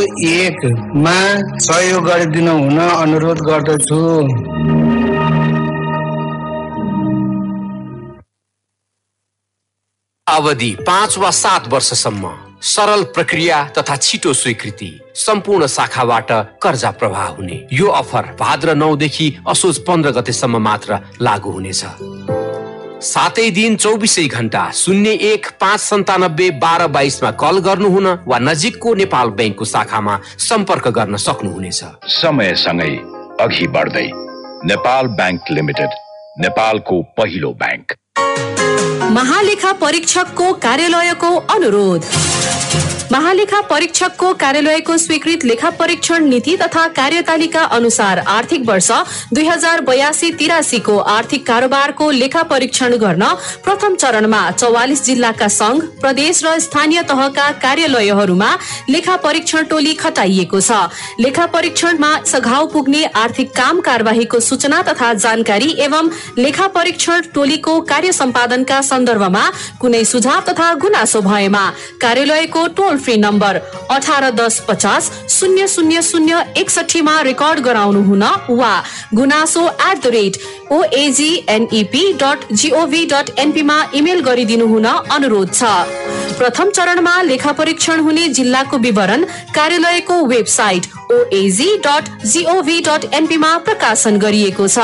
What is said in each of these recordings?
1 मा सहयोग गरिदिनु हुन अनुरोध गर्दछु। अवधि 5 वा 7 वर्षसम्म सरल प्रक्रिया तथा छिटो स्वीकृति, सम्पूर्ण शाखाबाट कर्जा प्रवाह हुने। यो अफर भाद्र 9 देखि असोज 15 गतेसम्म मात्र लागू हुनेछ। 7 दिन 24 घण्टा 01-597-1222 मा कल गर्नुहुन वा नजिकको नेपाल बैंकको शाखामा सम्पर्क गर्न सक्नुहुनेछ। समयसँगै अघि बढ्दै नेपाल बैंक लिमिटेड, नेपालको पहिलो बैंक। महालेखा परीक्षकको कार्यालयको अनुरोध। महालेखा परीक्षकको कार्यालयको स्वीकृत लेखा परीक्षण नीति तथा कार्यतालिका अनुसार आर्थिक वर्ष 2082-83 को आर्थिक कारोबारको लेखा परीक्षण गर्न प्रथम चरणमा 44 जिल्लाका संघ, प्रदेश र स्थानीय तहका कार्यालयहरूमा लेखा परीक्षण टोली खटाइएको छ। लेखा परीक्षणमा सघाउ पुग्ने आर्थिक काम कारबाहीको सूचना तथा जानकारी एवं लेखा परीक्षण टोलीको कार्य सम्पादनका सन्दर्भमा कुनै सुझाव तथा गुनासो भएमा कार्यालयको टोल फ्री नम्बर 1810-500061 मा रेकर्ड गराउनु हुन वा gunaso@oagnep.gov.np मा इमेल गरिदिनु हुन अनुरोध छ। प्रथम चरणमा लेखा परीक्षण हुने जिल्लाको विवरण कार्यालयको वेबसाइट oag.gov.np मा प्रकाशन गरिएको छ।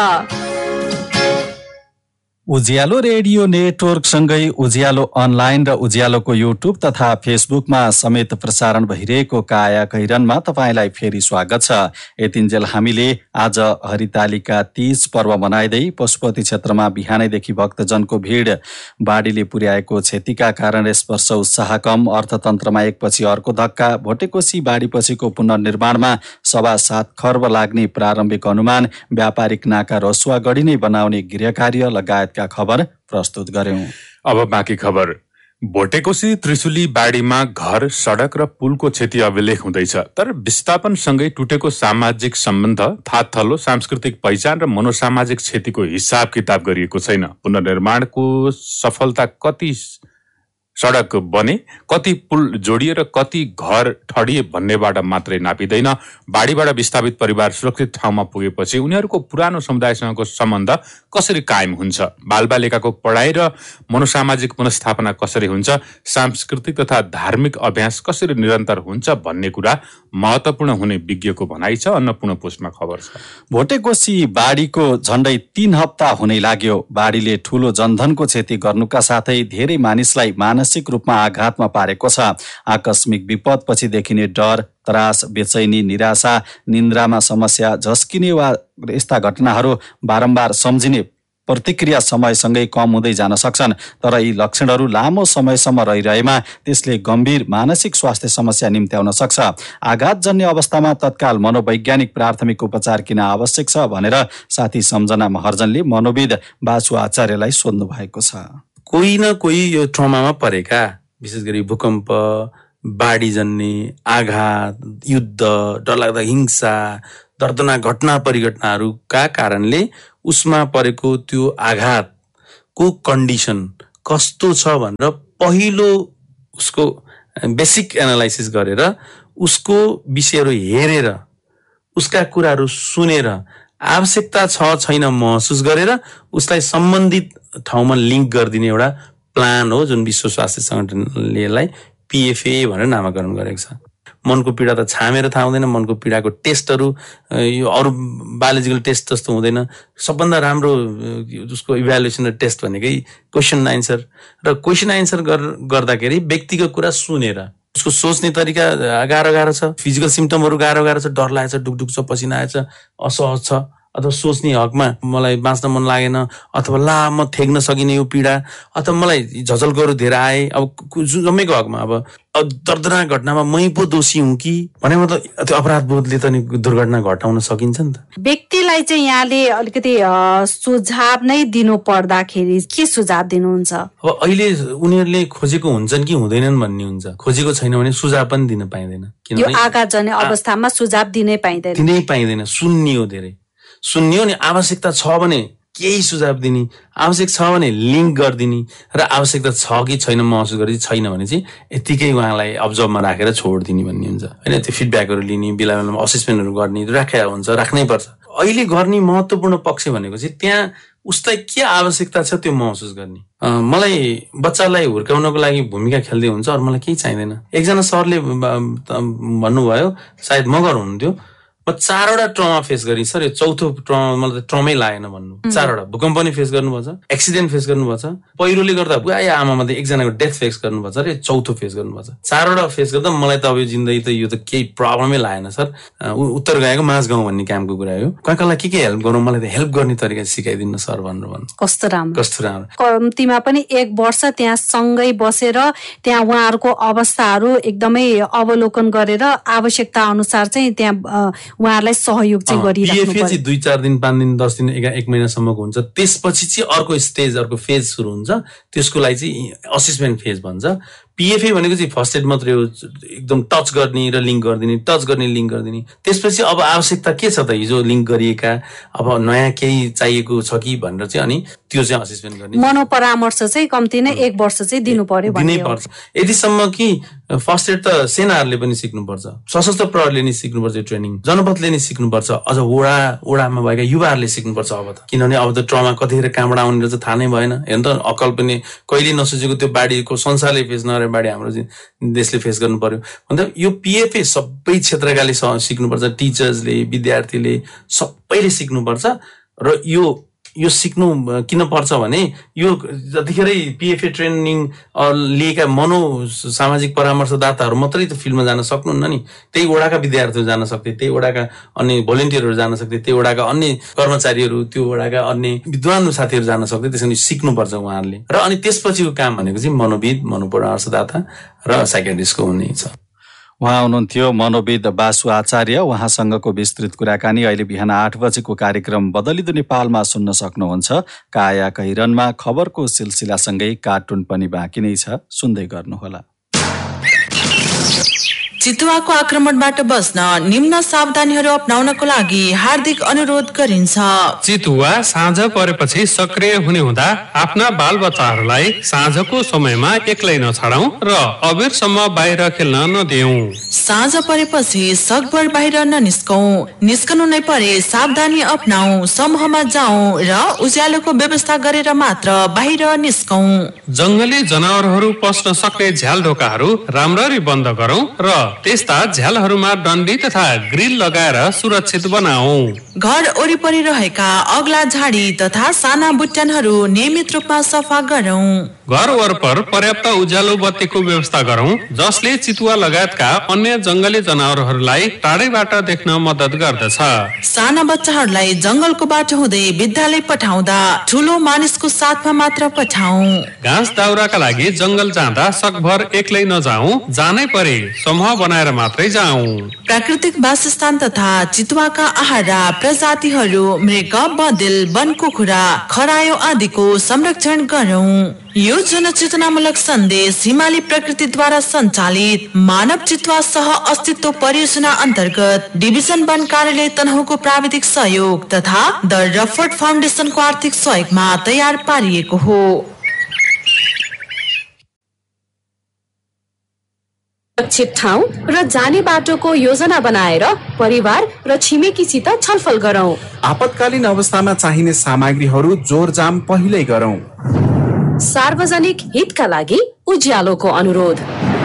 उज्यालो रेडियो नेटवर्क सँगै उज्यालो अनलाइन र उज्यालोको युट्युब तथा फेसबुकमा समेत प्रसारण भइरहेको काया कैरनमा तपाईलाई फेरि स्वागत छ। यतिन्जेल हामीले आज हरितालिका 30 पर्व मनाइदै पशुपति क्षेत्रमा बिहानैदेखि भक्तजनको भिड, बाढीले पुर्याएको क्षतिका कारण यस वर्ष उत्साह कम, अर्थतन्त्रमा एकपछि अर्को धक्का, भोटेकोशी बाढीपछिको पुनर्निर्माणमा 7.25 खर्ब लाग्ने प्रारम्भिक अनुमान, व्यापारिक नाका रसुवा गढी नै बनाउने गृह कार्य लगायत का खबर प्रस्तुत गर्यौं। अब बाँकी खबर। भोटेकोशी त्रिशुली बाढीमा घर, सडक र पुलको क्षति अभिलेख हुँदैछ, तर विस्थापनसँगै टुटेको सामाजिक सम्बन्ध, थातथलो सांस्कृतिक पहिचान र मनोसामाजिक क्षतिको हिसाब किताब गरिएको छैन। पुनर्निर्माणको सफलता कति सडक बने, कति पुल जोडिए र कति घर ठडिए भन्नेबाट मात्रै नापिँदैन। बाढीबाट विस्थापित परिवार सुरक्षित ठाउँमा पुगेपछि उनीहरूको पुरानो समुदायसँगको सम्बन्ध कसरी कायम हुन्छ, बालबालिकाको पढाइ र मनोसामाजिक पुनर्स्थापना कसरी हुन्छ, सांस्कृतिक तथा धार्मिक अभ्यास कसरी निरन्तर हुन्छ भन्ने कुरा महत्त्वपूर्ण हुने विज्ञको भनाइ छ। अन्नपूर्ण पोस्टमा खबर छ। भोटेकोशी बाढीको झण्डै 3 हप्ता हुनै लाग्यो। बाढीले ठूलो जनधनको क्षति गर्नुका साथै धेरै मानिसलाई मानसिक रूपमा आघातमा पारेको छ। आकस्मिक विपदपछि देखिने डर, त्रास, बेचैनी, निराशा, निन्द्रामा समस्या, झस्किने वा यस्ता घटनाहरू बारम्बार सम्झिने प्रतिक्रिया समयसँगै कम हुँदै जान सक्छन्, तर यी लक्षणहरू लामो समयसम्म रहिरहेमा त्यसले गम्भीर मानसिक स्वास्थ्य समस्या निम्त्याउन सक्छ। आघातजन्य अवस्थामा तत्काल मनोवैज्ञानिक प्राथमिक उपचार किन आवश्यक छ भनेर साथी सम्झना महर्जनले मनोविद बासु आचार्यलाई सोध्नु भएको छ। कोही न कोही यो ट्रमामा परेका, विशेष गरी भूकम्प, बाढी जन्ने, आघात, युद्ध, डरलाग्दा हिंसा, दर्दनाक घटना परिघटनाहरूका कारणले उसमा परेको त्यो आघातको कन्डिसन कस्तो छ भनेर पहिलो उसको बेसिक एनालाइसिस गरेर उसको विषयहरू हेरेर उसका कुराहरू सुनेर आवश्यकता छ छैन महसुस गरेर उसलाई सम्बन्धित ठाउँमा लिङ्क गरिदिने एउटा प्लान हो जुन विश्व स्वास्थ्य सङ्गठनले यसलाई PFA भनेर नामाकरण गरेको छ। मनको पीडा त छामेर थाहा हुँदैन, मनको पीडाको टेस्टहरू यो अरू बायोलोजिकल टेस्ट जस्तो हुँदैन। सबभन्दा राम्रो उसको इभ्यालुएसन र टेस्ट भनेकै क्वेसन एन्सर, र क्वेसन एन्सर गर्दाखेरि व्यक्तिको कुरा सुनेर उसको सोच्ने तरिका गाह्रो छ, फिजिकल सिम्टमहरू गाह्रो छ, डर लागेछ, डुकडुक छ, पसिना आएछ, असहज छ, अथवा सोच्ने हकमा मलाई बाँच्न मन लागेन, अथवा ला म थेक्न सकिने यो पीडा, अथवा मलाई झझल्कोहरू धेरै आए, अब जम्मैको हकमा अब दर्दनाक घटनामा मै पो दोषी हुँ कि भने मतलब त्यो अपराध बोधले त नि दुर्घटना घटाउन सकिन्छ नि त। व्यक्तिलाई चाहिँ यहाँले अलिकति सुझाव नै दिनु पर्दाखेरि के सुझाव दिनुहुन्छ? अब अहिले उनीहरूले खोजेको हुन्छन् कि हुँदैनन् भन्ने हुन्छ। खोजेको छैन भने सुझाव पनि दिन पाइँदैन। यो आघातजन्य अवस्थामा सुझाव दिनै पाइँदैन। सुन्नियो धेरै सुन्नियो नि आवश्यकता छ भने केही सुझाव दिने, आवश्यक छ भने लिङ्क गरिदिने र आवश्यकता छ कि छैन महसुस गरी छैन भने चाहिँ यतिकै उहाँलाई अब्जर्भमा राखेर छोडिदिने भन्ने हुन्छ होइन। त्यो फिडब्याकहरू लिने, बेला बेलामा असेसमेन्टहरू गर्ने राखेर हुन्छ, राख्नै पर्छ। अहिले गर्ने महत्त्वपूर्ण पक्ष भनेको चाहिँ त्यहाँ उसलाई के आवश्यकता छ त्यो महसुस गर्ने। मलाई बच्चालाई हुर्काउनको लागि भूमिका खेल्दै हुन्छ, अरू मलाई केही चाहिँदैन। एकजना सरले भन्नुभयो, सायद मगर हुनुहुन्थ्यो, म 4वटा ट्रमा फेस गरेँ सर, यो 4थो ट्रमा मलाई त ट्रमै लागेन भन्नु। 4वटा भूकम्प पनि फेस गर्नुपर्छ, एक्सिडेन्ट फेस गर्नुपर्छ, पहिरोले गर्दा बुवा आमा मध्ये एकजनाको डेथ फेस गर्नुपर्छ र 4थो फेस गर्नुपर्छ। 4वटा फेस गर्दा मलाई त अब यो जिन्दगी त यो त केही प्रब्लमै लागेन सर। उत्तर गएको माझ गाउँ भन्ने कामको कुरा हो। कहाँकालाई के हेल्प गरौँ, मलाई त हेल्प गर्ने तरिका सिकाइदिनु सर भन्नु। कस्तो राम्रो, कस्तो राम्रो। कम्तीमा पनि 1 वर्ष त्यहाँ सँगै बसेर त्यहाँ उहाँहरूको अवस्थाहरू एकदमै अवलोकन गरेर आवश्यकता अनुसार चाहिँ त्यहाँ उहाँहरूलाई सहयोग चाहिँ गरिराख्नु पर्छ। 2-4 दिन 5 दिन 10 दिन 1 महिनासम्मको हुन्छ। त्यसपछि चाहिँ अर्को स्टेज, अर्को फेज सुरु हुन्छ। त्यसको लागि चाहिँ असेसमेन्ट फेज भन्छ। पिएफए भनेको चाहिँ फर्स्ट एड मात्रै हो, एकदम टच गर्ने र लिङ्क गरिदिने, टच गर्ने लिङ्क गरिदिने। त्यसपछि अब आवश्यकता के छ त, हिजो लिङ्क गरिएका अब नयाँ केही चाहिएको छ कि भनेर चाहिँ अनि त्यो चाहिँ असेसमेन्ट गर्ने। मनोपरामर्श चाहिँ कम्ती नै 1 वर्ष चाहिँ दिनु पर्यो भन्ने हो। पर्छ यतिसम्म कि फर्स्ट एड त सेनाहरूले पनि सिक्नुपर्छ, सशस्त्र प्रहरीले नि सिक्नुपर्छ, ट्रेनिङ जनपदले नि सिक्नुपर्छ, अझ वडामा भएका युवाहरूले सिक्नुपर्छ अब त। किनभने अब त ट्रमा कतिखेर कहाँबाट आउने रहेछ थाहा नै भएन। हेर्नु त अकल पनि कहिले नसोचेको त्यो बाढीको संसारले फेस नगरे बाढी हाम्रो देशले फेस गर्नु पर्यो भन्दा यो पिएफए सबै क्षेत्रकाले सिक्नुपर्छ। टिचर्सले, विद्यार्थीले सबैले सिक्नुपर्छ। र यो सिक्नु किन पर्छ भने यो जतिखेरै पिएफए ट्रेनिङ लिएका सामाजिक परामर्शदाताहरू मात्रै त फिल्डमा जान सक्नुहुन्न नि। त्यही वडाका विद्यार्थीहरू जान सक्थे, त्यही वडाका अन्य भोलिन्टियरहरू जान सक्थे, त्यही वडाका अन्य कर्मचारीहरू, त्यो वडाका अन्य विद्वान साथीहरू जान सक्थे। त्यसैले सिक्नुपर्छ उहाँहरूले। र अनि त्यसपछिको काम भनेको चाहिँ मनोविद, मनोपरामर्शदाता र साइकियाट्रिस्टको हुनेछ। उहाँ हुनुहुन्थ्यो मनोविद बासु आचार्य। उहाँसँगको विस्तृत कुराकानी अहिले बिहान 8 बजेको कार्यक्रम बदलिदो नेपालमा सुन्न सक्नुहुन्छ। काया कैरनमा खबरको सिलसिलासँगै कार्टुन पनि बाँकी नै छ, सुन्दै गर्नुहोला। चितुवाको आक्रमणबाट बस्न निम्न सावधानीहरू अपनाउनको लागि हार्दिक अनुरोध गरिन्छ। चितुवा साँझ परेपछि सक्रिय हुने हुँदा आफ्ना बालबच्चाहरूलाई साँझको समयमा एक्लै नछाडौं र अबेरसम्म बाहिर खेल्न नदेऊ। साँझ परेपछि सकभर बाहिर ननिस्कौं। निस्कनु नै परे सावधानी अपनाऊ, समूहमा जाऊ र उज्यालोको व्यवस्था गरेर मात्र बाहिर निस्कौं। जंगली जनावरहरू पस्न सक्ने झ्याल ढोकाहरू राम्ररी बन्द गरौं र त्यस्ता झ्यालहरूमा डन्डी तथा ग्रिल लगाएर सुरक्षित बनाऊ। घर वरिपरि रहेका अग्ला झाडी तथा साना बुट्यानहरू नियमित रूपमा सफा गरौं। घर वरपर पर्याप्त उज्यालो बत्तीको व्यवस्था गरौं, जसले चितुवा लगायतका अन्य जंगली जनावरहरूलाई टाढैबाट देख्न मद्दत गर्दछ। साना बच्चाहरूलाई जंगलको बाटो हुँदै विद्यालय पठाउँदा ठूलो मानिसको साथमा मात्र पठाऊ। घाँस दाउराका लागि जंगल जाँदा सकभर एक्लै नजाऊ, जानै परे समूह बनाएर मात्रै जाऊ। प्राकृतिक वासस्थान तथा चितुवाका आहारा प्रजातिहरू मृग, बँदेल, वन कुखुरा, खरायो आदिको संरक्षण गरौं। यो जनचेतनामूलक सन्देश हिमाली प्रकृतिद्वारा सञ्चालित मानव चितुवा सह अस्तित्व परियोजना अन्तर्गत डिभिजन वन कार्यालय तनहुँको प्राविधिक सहयोग तथा द रफर्ड फाउन्डेसनको आर्थिक सहयोगमा तयार पारिएको हो। सुरक्षित ठाउँ र जाने बाटोको योजना बनाएर परिवार र छिमेकीसित छलफल गरौं। आपतकालीन अवस्थामा चाहिने सामग्रीहरू जोरजाम पहिल्यै गरौं। सार्वजनिक हितका लागि उज्यालोको अनुरोध।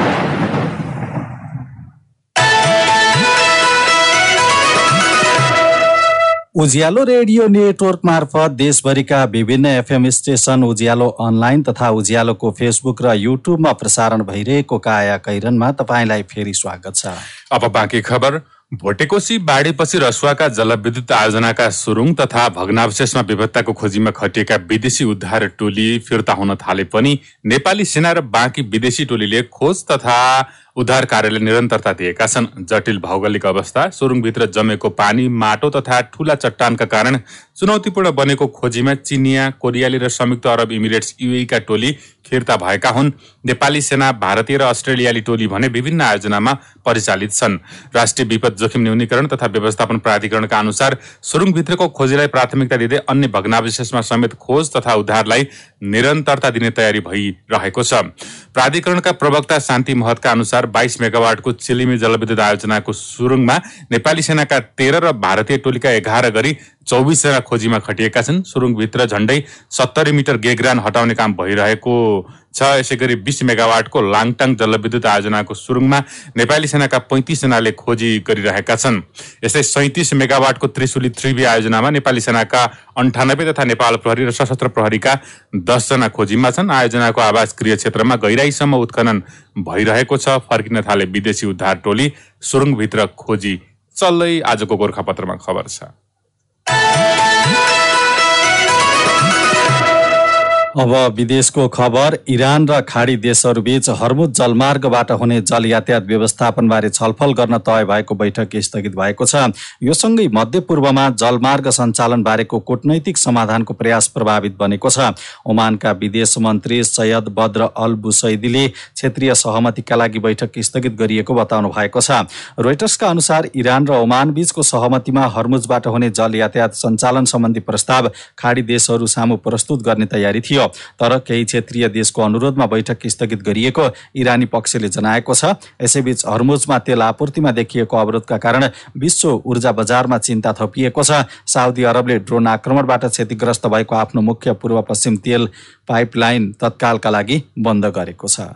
उज्यालो रेडियो नेटवर्क मार्फत देशभरिका विभिन्न एफएम स्टेशन, उज्यालो अनलाइन तथा उज्यालोको फेसबुक र युट्युबमा प्रसारण भइरहेको काया कैरनमा तपाईंलाई फेरि स्वागत छ। अब बाँकी खबर। भोटेकोशी बाढीपछि रसुवाका जलविद्युत आयोजनाका सुरुङ तथा भग्नावशेषमा बेपत्ताको खोजीमा खटिएका विदेशी उद्धार टोली फिर्ता हुन थाले पनि नेपाली सेना र बाँकी विदेशी टोलीले खोज तथा उद्धार कार्यले निरन्तरता दिएका छन्। जटिल भौगोलिक अवस्था, सुरुङभित्र जमेको पानी, माटो तथा ठूला चट्टानका कारण चुनौतीपूर्ण बनेको खोजीमा चिनिया, कोरियाली र संयुक्त अरब इमिरेट्स UAE का टोली फिर्ता भएका हुन्। नेपाली सेना, भारतीय र अस्ट्रेलियाली टोली भने विभिन्न आयोजनामा परिचालित छन्। राष्ट्रिय विपद जोखिम न्यूनीकरण तथा व्यवस्थापन प्राधिकरणका अनुसार सुरुङभित्रको खोजीलाई प्राथमिकता दिँदै अन्य भग्नावशेषमा समेत खोज तथा उद्धारलाई निरन्तरता दिने तयारी भइरहेको छ। प्राधिकरणका प्रवक्ता शान्ति महतका अनुसार 22 मेगावाटको चिलिमी जलविद्युत आयोजनाको सुरुङमा नेपाली सेनाका 13 र भारतीय टोलीका 11 गरी 24 जना खोजीमा खटिएका छन्। सुरुङभित्र झण्डै 70 मिटर गेगरान हटाउने काम भइरहेको छ। यसैगरी 20 मेगावाटको लाङटाङ जलविद्युत आयोजनाको सुरुङमा नेपाली सेनाका 35 जनाले खोजी गरिरहेका छन्। यस्तै 37 मेगावाटको त्रिशुली 3B आयोजनामा नेपाली सेनाका 98 तथा नेपाल प्रहरी र सशस्त्र प्रहरीका 10 जना खोजीमा छन्। आयोजनाको आवास गृह क्षेत्रमा गहिराईसम्म उत्खनन भइरहेको छ। फर्किन थाले विदेशी उद्धार टोली। सुरुङभित्र खोजी चल्दै आजको गोर्खापत्रमा खबर छ। अब विदेशको खबर। इरान र खाडी देशहरूबीच हर्मुज जलमार्गबाट हुने जल यातायात व्यवस्थापनबारे छलफल गर्न तय भएको बैठक स्थगित भएको छ। यो सँगै मध्यपूर्वमा जलमार्ग सञ्चालन बारेको कूटनैतिक समाधानको प्रयास प्रभावित बनेको छ। ओमानका विदेश मन्त्री सैयद बद्र अल बुसैदीले क्षेत्रीय सहमतिका लागि बैठक स्थगित गरिएको बताउनु भएको छ। रोइटर्सका अनुसार इरान र ओमान बीचको सहमतिमा हर्मुजबाट हुने जल यातायात सञ्चालन सम्बन्धी प्रस्ताव खाडी देशहरू सामु प्रस्तुत गर्ने तयारी थियो, तर केही क्षेत्रीय देशको अनुरोधमा बैठक स्थगित गरिएको इरानी पक्षले जनाएको छ। यसैबीच हर्मुजमा तेल आपूर्तिमा देखिएको अवरोधका कारण विश्व ऊर्जा बजारमा चिन्ता थपिएको छ। साउदी अरबले ड्रोन आक्रमणबाट क्षतिग्रस्त भएको आफ्नो मुख्य पूर्व पश्चिम तेल पाइपलाइन तत्कालका लागि बन्द गरेको छ।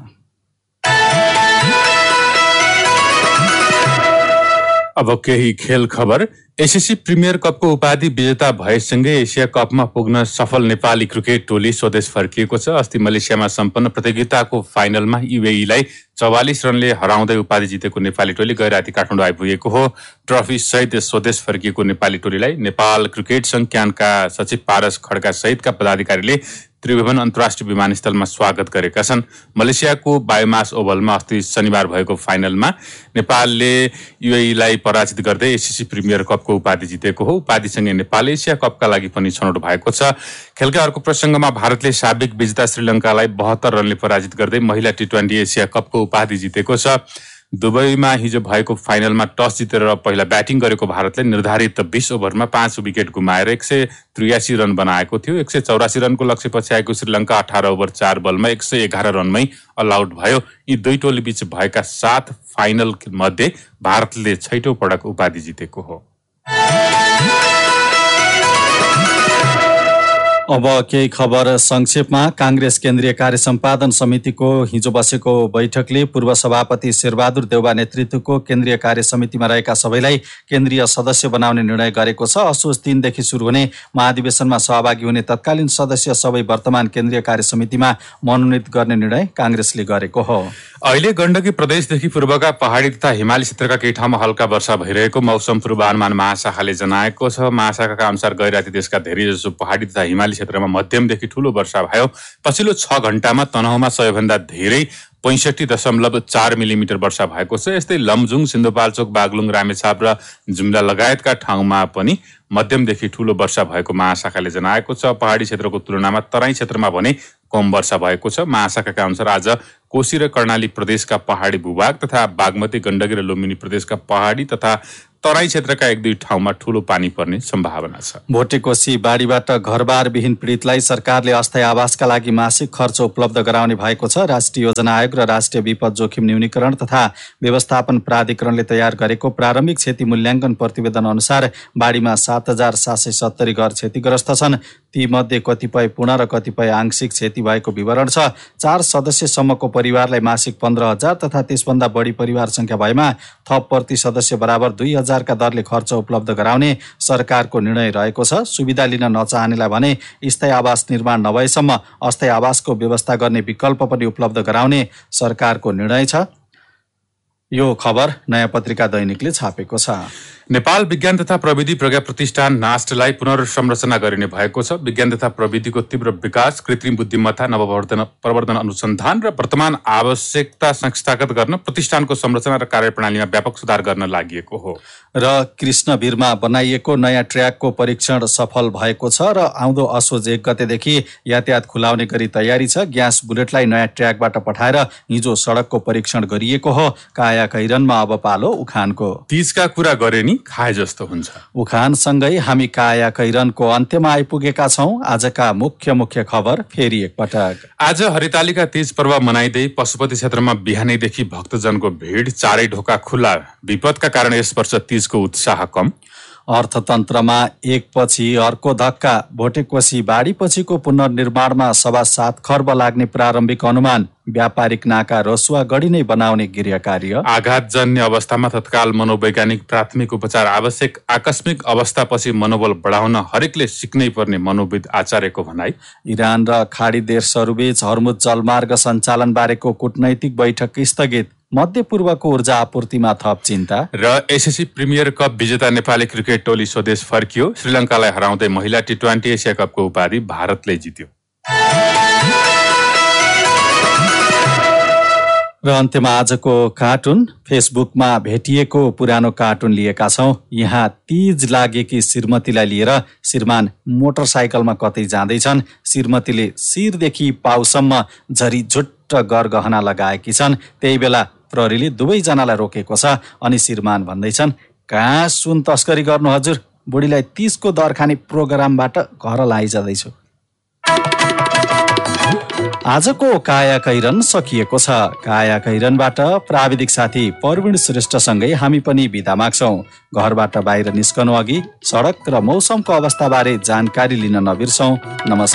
अब केही खेल खबर। एसएससी प्रिमियर कपको उपाधि विजेता भएसँगै एसिया कपमा पुग्न सफल नेपाली क्रिकेट टोली स्वदेश फर्किएको छ। अस्ति मलेसियामा सम्पन्न प्रतियोगिताको फाइनलमा UAE-लाई 44 रनले हराउँदै उपाधि जितेको नेपाली टोली गैराती काठमाडौँ आइपुगेको हो। ट्रफी सहित स्वदेश फर्किएको नेपाली टोलीलाई नेपाल क्रिकेट संघ क्यानका सचिव पारस खड्का सहितका पदाधिकारीले त्रिभुवन अन्तर्राष्ट्रिय विमानस्थलमा स्वागत गरेका छन्। मलेसियाको बायोमास ओभलमा अस्ति शनिबार भएको फाइनलमा नेपालले UAE-लाई पराजित गर्दै एसएससी प्रिमियर कपको उपाधि जितेको हो। उपाधिसँगै नेपाल एसिया कपका लागि पनि छनौट भएको छ। खेलका अर्को प्रसङ्गमा भारतले साबिक विजेता श्रीलङ्कालाई 72 रनले पराजित गर्दै महिला T20 एसिया कपको उपाधि जितेको छ। दुबईमा हिजो भएको फाइनलमा टस जितेर पहिला ब्याटिङ गरेको भारतले निर्धारित 20 ओभरमा 5 विकेट गुमाएर 183 रन बनाएको थियो। 184 रनको लक्ष्यपछि आएको श्रीलङ्का 18 ओभर 4 बलमा 111 रनमै अल आउट भयो। यी दुई टोली बीच भएका 7 फाइनल मध्ये भारतले 6औं पटक उपाधि जितेको हो। अब केही खबर संक्षेपमा। कांग्रेस केन्द्रीय कार्य सम्पादन समितिको हिजो बसेको बैठकले पूर्व सभापति शेरबहादुर देउबा नेतृत्वको केन्द्रीय कार्य समितिमा रहेका सबैलाई केन्द्रीय सदस्य बनाउने निर्णय गरेको छ। असोज 3 देखि सुरु हुने महाधिवेशनमा सहभागी हुने तत्कालीन सदस्य सबै वर्तमान केन्द्रीय कार्य समितिमा मनोनित गर्ने निर्णय कांग्रेसले गरेको हो। अहिले गण्डकी प्रदेशदेखि पूर्वका पहाडी तथा हिमाली क्षेत्रका केही ठाउँमा हल्का वर्षा भइरहेको मौसम पूर्वानुमान महाशाखाले जनाएको छ। महाशाखाका अनुसार गैराती देशका धेरैजसो पहाडी तथा हिमाली क्षेत्रमा मध्यमदेखि ठूलो वर्षा भयो। पछिल्लो 6 घण्टामा तनहुँमा सबैभन्दा धेरै 65.4 मिलिमिटर वर्षा भएको छ। यस्तै लमजुङ, सिन्धुपाल्चोक, बागलुङ, रामेछाप र जुम्ला लगायतका ठाउँमा पनि मध्यमदेखि ठूलो वर्षा भएको महाशाखाले जनाएको छ। पहाडी क्षेत्रको तुलनामा तराई क्षेत्रमा भने कम वर्षा भएको छ। महाशाखाका अनुसार आज कोशी र कर्णाली प्रदेशका पहाडी भूभाग तथा बागमती, गण्डकी र लुम्बिनी प्रदेशका पहाडी तथा तराई क्षेत्रका 1-2 ठाउँमा ठूलो पानी पर्ने सम्भावना छ। भोटेकोशी बाढीबाट घरबारविहीन पीडितलाई सरकारले अस्थायी आवासका लागि मासिक खर्च उपलब्ध गराउने भएको छ। राष्ट्रिय योजना आयोग र राष्ट्रिय विपद जोखिम न्यूनीकरण तथा व्यवस्थापन प्राधिकरणले तयार गरेको प्रारम्भिक क्षति मूल्याङ्कन प्रतिवेदन अनुसार बाढीमा 7,770 घर क्षतिग्रस्त छन्। तीमध्ये कतिपय पूर्ण र कतिपय आंशिक क्षति भएको विवरण छ। 4 सदस्यसम्मको परिवारलाई मासिक 15,000 तथा त्यसभन्दा बढी परिवार संख्या भएमा थप प्रति सदस्य बराबर 2,000 का दरले खर्च उपलब्ध गराउने सरकारको निर्णय रहेको छ। सुविधा लिन नचाहनेलाई भने स्थायी आवास निर्माण नभएसम्म अस्थायी आवासको व्यवस्था गर्ने विकल्प पनि उपलब्ध गराउने सरकारको निर्णय छ। यो खबर नयाँ पत्रिका दैनिकले छापेको छ। नेपाल विज्ञान तथा प्रविधि प्रज्ञा प्रतिष्ठान नास्टलाई पुनर्संरचना गरिने भएको छ। विज्ञान तथा प्रविधिको तीव्र विकास, कृत्रिम बुद्धिमत्ता, प्रवर्धन अनुसन्धान र वर्तमान आवश्यकता संस्थागत गर्न प्रतिष्ठानको संरचना र कार्यप्रणालीमा व्यापक सुधार गर्न लागि हो र कृष्णवीरमा बनाइएको नयाँ ट्र्याकको परीक्षण सफल भएको छ र आउँदो असोज 1 गतेदेखि यातायात खुलाउने गरी तयारी छ। ग्यास बुलेटलाई नयाँ ट्र्याकबाट पठाएर हिजो सडकको परीक्षण गरिएको हो। काया कैरनमा अब पालो उखानको। तीजका कुरा गरे नि खाए जस्तो हुन्छ। उखानसँगै हामी काया कैरनको अन्त्यमा आइपुगेका छौं। आजका मुख्य खबर फेरि एकपटक। आज हरितालिका तीज पर्व मनाइदै पशुपति क्षेत्रमा बिहानैदेखि भक्तजनको भिड, चारै ढोका खुल्ला। विपदका कारण यस वर्ष तीजको उत्साह कम। अर्थतन्त्रमा एकपछि अर्को धक्का। भोटेकोशी बाढीपछिको पुनर्निर्माणमा 7.25 खर्ब लाग्ने प्रारम्भिक अनुमान। व्यापारिक नाका रसुवा गढी नै बनाउने गृह कार्य। आघातजन्य अवस्थामा तत्काल मनोवैज्ञानिक प्राथमिक उपचार आवश्यक। आकस्मिक अवस्थापछि मनोबल बढाउन हरेकले सिक्नै पर्ने मनोविद आचार्यको भनाई। इरान र खाडी देशहरूबीच हर्मुज जलमार्ग सञ्चालन बारेको कूटनैतिक बैठक स्थगित। मध्यपूर्वको ऊर्जा आपूर्तिमा थप चिन्ता। र एसएससी प्रिमियर कप विजेता नेपाली क्रिकेट टोली स्वदेश फर्कियो। श्रीलङ्कालाई हराउँदै महिला T20 एसिया कपको उपाधि भारतले जित्यो। र अन्त्यमा आजको कार्टुन। फेसबुकमा भेटिएको पुरानो कार्टुन लिएका छौं। यहाँ तीज लागेकी श्रीमतीलाई लिएर श्रीमान मोटरसाइकलमा कतै जाँदैछन्। श्रीमतीले शिरदेखि पाउसम्म झरी झुट्ट गरगहना लगाएकी छन्। त्यही बेला प्रहरीले दुवैजनालाई रोकेको छ। अनि श्रीमान भन्दैछन्, कहाँ सुन तस्करी गर्नु हजुर, बुढीलाई 30 को दर खाने प्रोग्रामबाट घर लाइजाँदैछु। आजको काया कैरन सकिएको छ। काया कैरनबाट प्राविधिक साथी परवीण श्रेष्ठसँगै हामी पनि बिदा माग्छौं। घरबाट बाहिर निस्कनु अघि सडक र मौसमको अवस्थाबारे जानकारी लिन नबिर्सौं। नमस्कार।